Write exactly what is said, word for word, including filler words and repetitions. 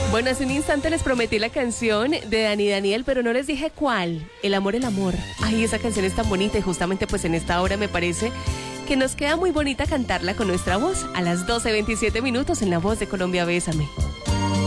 Bueno, hace un instante les prometí la canción de Dani Daniel, pero no les dije cuál. El amor, el amor. Ay, esa canción es tan bonita y justamente pues en esta hora me parece que nos queda muy bonita cantarla con nuestra voz a las doce veintisiete minutos en La Voz de Colombia. Bésame.